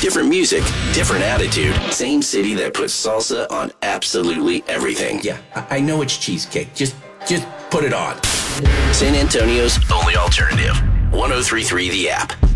Different music, different attitude. Same city that puts salsa on absolutely everything. Yeah, I know it's cheesecake. Just put it on. San Antonio's only alternative. 103.3 The App.